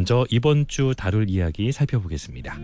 먼저 이번 주 다룰 이야기 살펴보겠습니다.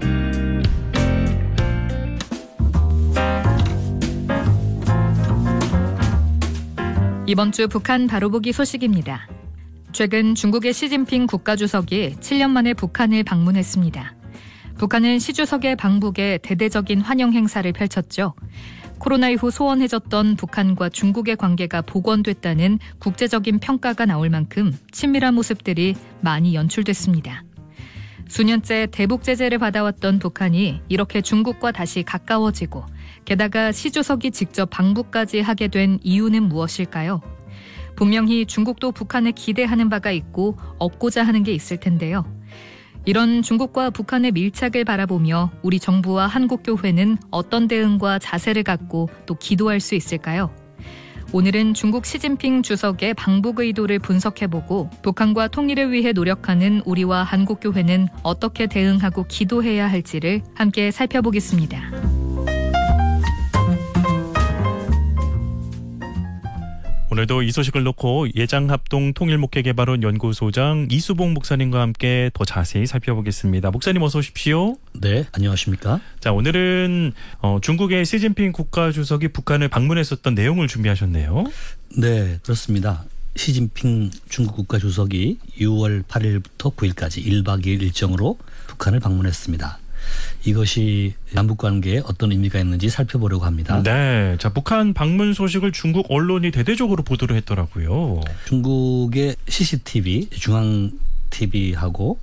이번 주 북한 바로보기 소식입니다. 최근 중국의 시진핑 국가주석이 7년 만에 북한을 방문했습니다. 북한은 시 주석의 방북에 대대적인 환영 행사를 펼쳤죠. 코로나 이후 소원해졌던 북한과 중국의 관계가 복원됐다는 국제적인 평가가 나올 만큼 친밀한 모습들이 많이 연출됐습니다. 수년째 대북 제재를 받아왔던 북한이 이렇게 중국과 다시 가까워지고 게다가 시 주석이 직접 방북까지 하게 된 이유는 무엇일까요? 분명히 중국도 북한에 기대하는 바가 있고 얻고자 하는 게 있을 텐데요. 이런 중국과 북한의 밀착을 바라보며 우리 정부와 한국교회는 어떤 대응과 자세를 갖고 또 기도할 수 있을까요? 오늘은 중국 시진핑 주석의 방북 의도를 분석해보고 북한과 통일을 위해 노력하는 우리와 한국교회는 어떻게 대응하고 기도해야 할지를 함께 살펴보겠습니다. 오늘도 이 소식을 놓고 예장합동 통일목회개발원 연구소장 이수봉 목사님과 함께 더 자세히 살펴보겠습니다. 목사님 어서 오십시오. 네, 안녕하십니까? 자, 오늘은 중국의 시진핑 국가주석이 북한을 방문했었던 내용을 준비하셨네요. 네, 그렇습니다. 시진핑 중국 국가주석이 6월 8일부터 9일까지 1박 2일 일정으로 북한을 방문했습니다. 이것이 남북관계에 어떤 의미가 있는지 살펴보려고 합니다. 네, 자 북한 방문 소식을 중국 언론이 대대적으로 보도를 했더라고요. 중국의 CCTV, 중앙TV하고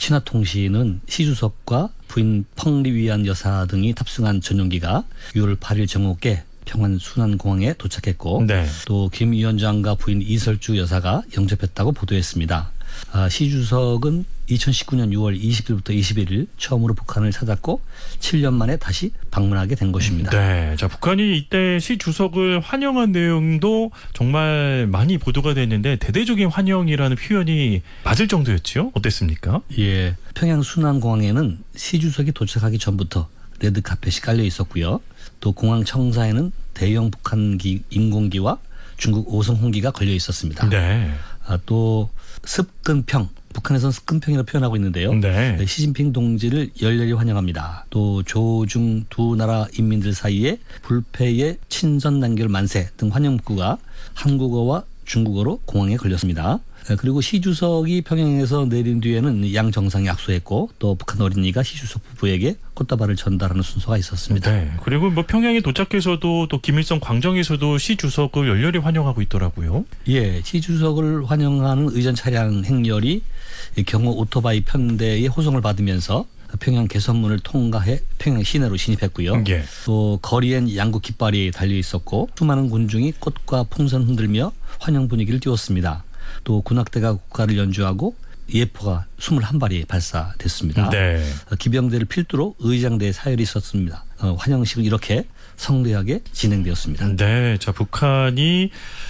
신화통신은 시 주석과 부인 펑리위안 여사 등이 탑승한 전용기가 6월 8일 정오께 평안 순안공항에 도착했고 네. 또 김 위원장과 부인 이설주 여사가 영접했다고 보도했습니다. 시 주석은 2019년 6월 20일부터 21일 처음으로 북한을 찾았고 7년 만에 다시 방문하게 된 것입니다. 네, 자 북한이 이때 시 주석을 환영한 내용도 정말 많이 보도가 됐는데 대대적인 환영이라는 표현이 맞을 정도였죠? 어땠습니까? 예, 평양 순안공항에는 시 주석이 도착하기 전부터 레드 카펫이 깔려 있었고요. 또 공항 청사에는 대형 북한기 인공기와 중국 5성 홍기가 걸려 있었습니다. 네. 또 습근평, 북한에서는 습근평이라고 표현하고 있는데요. 네. 시진핑 동지를 열렬히 환영합니다. 또 조중 두 나라 인민들 사이에 불패의 친선 단결 만세 등 환영 문구가 한국어와 중국어로 공항에 걸렸습니다. 그리고 시 주석이 평양에서 내린 뒤에는 양 정상이 악수했고 또 북한 어린이가 시 주석 부부에게 꽃다발을 전달하는 순서가 있었습니다. 네. 그리고 뭐 평양에 도착해서도 또 김일성 광장에서도 시 주석을 열렬히 환영하고 있더라고요. 예, 시 주석을 환영하는 의전 차량 행렬이 경호 오토바이 편대의 호송을 받으면서 평양 개선문을 통과해 평양 시내로 진입했고요. 예. 또 거리엔 양국 깃발이 달려 있었고 수많은 군중이 꽃과 풍선 흔들며 환영 분위기를 띄웠습니다. 또 군악대가 국가를 연주하고 예포가 21발이 발사됐습니다. 네. 기병대를 필두로 의장대에 사열이 있었습니다. 환영식은 이렇게 성대하게 진행되었습니다. 네, 자 북한이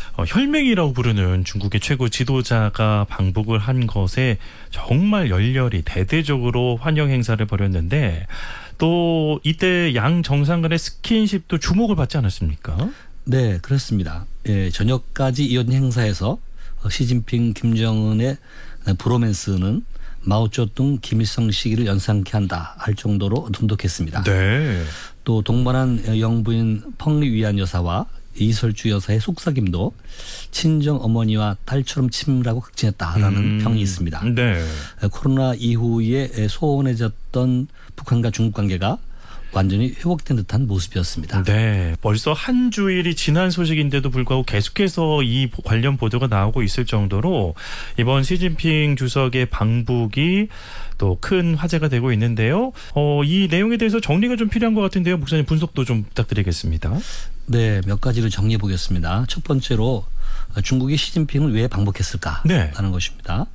혈맹이라고 부르는 중국의 최고 지도자가 방북을 한 것에 정말 열렬히 대대적으로 환영 행사를 벌였는데 또 이때 양 정상 간의 스킨십도 주목을 받지 않았습니까? 네, 그렇습니다. 예, 저녁까지 이어진 행사에서 시진핑, 김정은의 브로맨스는 마오쩌둥, 김일성 시기를 연상케 한다 할 정도로 돈독했습니다. 네. 또 동반한 영부인 펑리위안 여사와 이설주 여사의 속삭임도 친정 어머니와 딸처럼 친밀하고 극진했다라는 평이 있습니다. 네. 코로나 이후에 소원해졌던 북한과 중국 관계가 완전히 회복된 듯한 모습이었습니다. 네, 벌써 한 주일이 지난 소식인데도 불구하고 계속해서 이 관련 보도가 나오고 있을 정도로 이번 시진핑 주석의 방북이 또 큰 화제가 되고 있는데요. 이 내용에 대해서 정리가 좀 필요한 것 같은데요. 목사님 분석도 좀 부탁드리겠습니다. 네, 몇 가지를 정리해 보겠습니다. 첫 번째로 중국이 시진핑을 왜 방북했을까라는 네. 것입니다.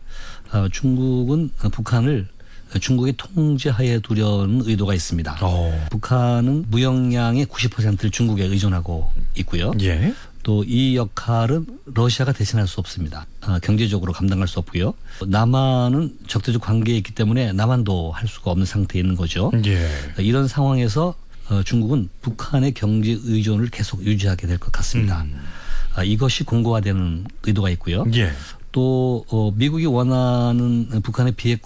중국은 북한을 중국의 통제하에 두려는 의도가 있습니다. 북한은 무역량의 90%를 중국에 의존하고 있고요. 예. 또 이 역할은 러시아가 대신할 수 없습니다. 경제적으로 감당할 수 없고요. 남한은 적대적 관계에 있기 때문에 남한도 할 수가 없는 상태에 있는 거죠. 예. 이런 상황에서 중국은 북한의 경제 의존을 계속 유지하게 될 것 같습니다. 이것이 공고화되는 의도가 있고요. 예. 또 미국이 원하는 북한의 비핵